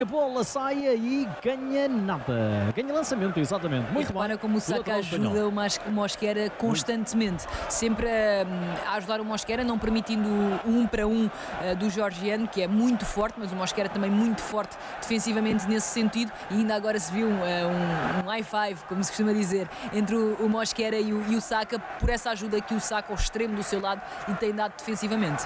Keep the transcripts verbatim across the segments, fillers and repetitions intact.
A bola sai e ganha nada. Ganha lançamento, exatamente. Muito e repara bem. como o Saka ajuda o, Mas, o Mosquera constantemente. Sempre a, a ajudar o Mosquera, não permitindo o um para um uh, do georgiano, que é muito forte, mas o Mosquera também muito forte defensivamente nesse sentido. E ainda agora se viu uh, um, um high five, como se costuma dizer, entre o, o Mosquera e o, e o Saka, por essa ajuda que o Saka ao extremo do seu lado e tem dado defensivamente.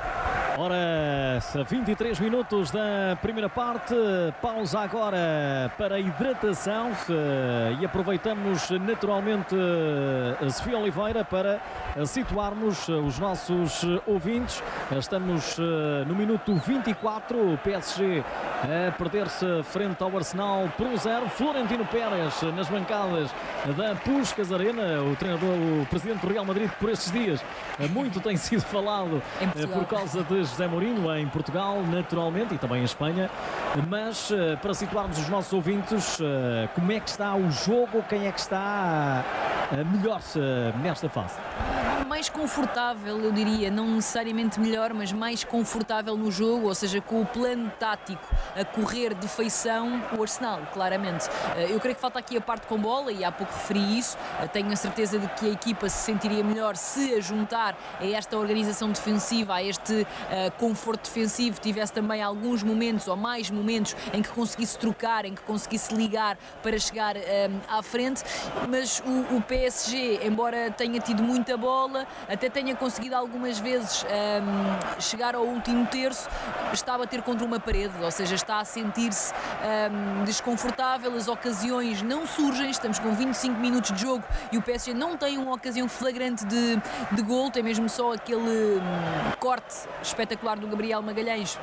Ora, vinte e três minutos da primeira parte, pausa agora para a hidratação e aproveitamos naturalmente a Sofia Oliveira para situarmos os nossos ouvintes. Estamos no minuto vinte e quatro, o P S G a perder-se frente ao Arsenal por um zero. Florentino Pérez nas bancadas da Puskás Arena, o treinador, o presidente do Real Madrid, por estes dias muito tem sido falado por causa de José Mourinho em Portugal, naturalmente, e também em Espanha. Mas para situarmos os nossos ouvintes, como é que está o jogo? Quem é que está melhor nesta fase? Mais confortável, eu diria, não necessariamente melhor, mas mais confortável no jogo, ou seja, com o plano tático a correr de feição, o Arsenal, claramente. Eu creio que falta aqui a parte com bola, e há pouco referi isso. Tenho a certeza de que a equipa se sentiria melhor se a juntar a esta organização defensiva, a este uh, conforto defensivo, tivesse também alguns momentos, ou mais momentos, em que conseguisse trocar, em que conseguisse ligar para chegar um, à frente, mas o, o P S G, embora tenha tido muita bola, até tenha conseguido algumas vezes um, chegar ao último terço, está a bater contra uma parede, ou seja, está a sentir-se um, desconfortável, as ocasiões não surgem, estamos com vinte e cinco minutos de jogo e o P S G não tem uma ocasião flagrante de, de gol, tem mesmo só aquele um, corte espetacular do Gabriel Magalhães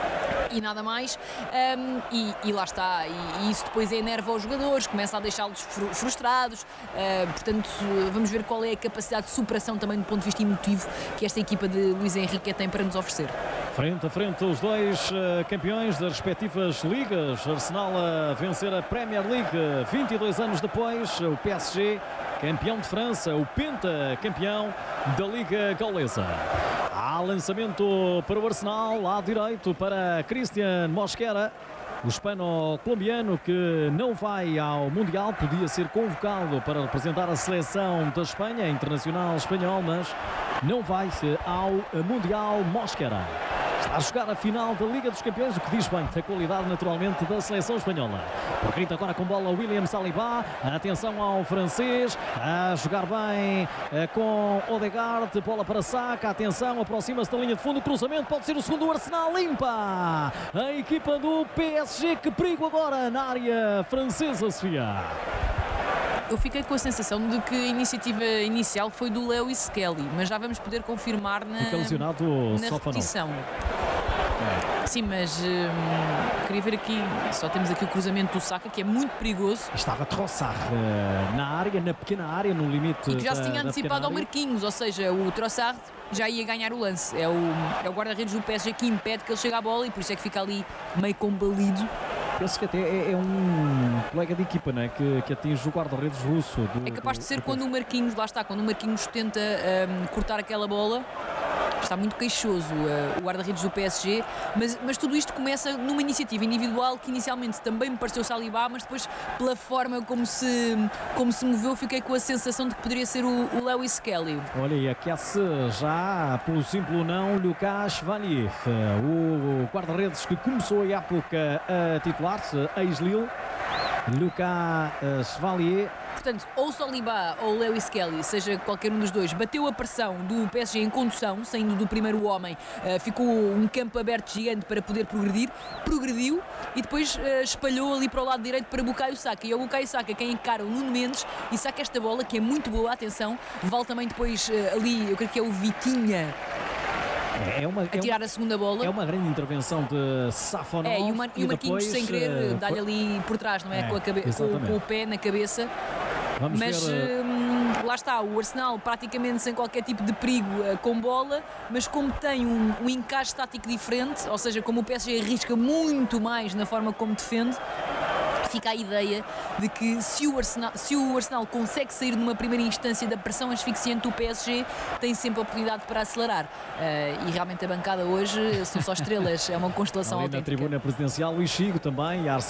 e nada mais, um, e, e lá está, e, e isso depois enerva os jogadores, começa a deixá-los frustrados, uh, portanto vamos ver qual é a capacidade de superação também do ponto de vista emotivo que esta equipa de Luís Henrique tem para nos oferecer. Frente a frente os dois uh, campeões das respectivas ligas, Arsenal a vencer a Premier League vinte e dois anos depois, o P S G campeão de França, o pentacampeão da Liga Gaulesa. Há lançamento para o Arsenal, lado direito para Cristian Mosquera, o hispano-colombiano que não vai ao Mundial, podia ser convocado para representar a seleção da Espanha, internacional espanhol, mas não vai ao Mundial. Mosquera está a jogar a final da Liga dos Campeões, o que diz bem da qualidade naturalmente da seleção espanhola. Por grito agora com bola William Saliba, atenção ao francês, a jogar bem com Odegaard, bola para Saka, atenção, aproxima-se da linha de fundo, cruzamento, pode ser o segundo, o Arsenal limpa a equipa do P S G, que perigo agora na área francesa, Sofia. Eu fiquei com a sensação de que a iniciativa inicial foi do Lewis Kelly, mas já vamos poder confirmar na, na repetição. É. Sim, mas hum, queria ver aqui, só temos aqui o cruzamento do Saka, que é muito perigoso. Estava a Trossard uh, na área, na pequena área, no limite. E que já da, se tinha antecipado ao Marquinhos, ou seja, o Trossard já ia ganhar o lance. É o, é o guarda-redes do P S G que impede que ele chegue à bola e por isso é que fica ali meio combalido. Penso que até é, é um colega de equipa, não é? que, que atinge o guarda-redes russo. Do, é capaz do, de ser do... quando o Marquinhos, lá está, quando o Marquinhos tenta um, cortar aquela bola. Está muito queixoso uh, o guarda-redes do P S G, mas, mas tudo isto começa numa iniciativa individual que inicialmente também me pareceu Saliba, mas depois pela forma como se, como se moveu fiquei com a sensação de que poderia ser o, o Lewis Kelly. Olha, e aquece já pelo simples não Lucas Chevalier, o guarda-redes que começou a época a titular-se, ex-Lille, Lucas Chevalier. Portanto, ou Saliba ou Lewis Kelly, seja qualquer um dos dois, bateu a pressão do P S G em condução, saindo do primeiro homem, uh, ficou um campo aberto gigante para poder progredir, progrediu e depois uh, espalhou ali para o lado direito para Bukayo Saka. E é o Bukayo Saka quem encara o Nuno Mendes e saca esta bola, que é muito boa, atenção, vale também depois uh, ali, eu creio que é o Vitinha. É uma, a tirar é uma, a segunda bola. É uma grande intervenção de Safonov. É, e o, Mar, e o Marquinhos sem querer uh, dar-lhe for... ali por trás, não é? é com, a cabe... com, com o pé na cabeça. Vamos mas ver, hum, lá está, o Arsenal praticamente sem qualquer tipo de perigo uh, com bola, mas como tem um, um encaixe tático diferente, ou seja, como o P S G arrisca muito mais na forma como defende, fica a ideia de que se o, Arsenal, se o Arsenal consegue sair numa primeira instância da pressão asfixiante do P S G, tem sempre a oportunidade para acelerar. Uh, e realmente a bancada hoje são só estrelas, é uma constelação Ali na autêntica. tribuna presidencial, Luís Figo também, e